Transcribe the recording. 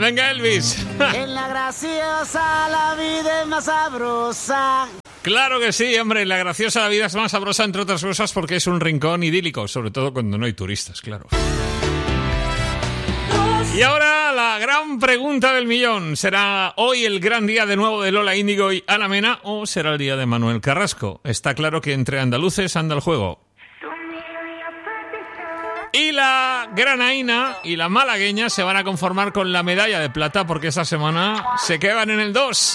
Venga, Elvis. En la graciosa la vida es más sabrosa. Claro que sí, hombre, la graciosa la vida es más sabrosa, entre otras cosas, porque es un rincón idílico, sobre todo cuando no hay turistas, claro. Y ahora la gran pregunta del millón. ¿Será hoy el gran día de nuevo de Lola Índigo y Ana Mena o será el día de Manuel Carrasco? Está claro que entre andaluces anda el juego. Y la granaína y la malagueña se van a conformar con la medalla de plata porque esta semana se quedan en el 2.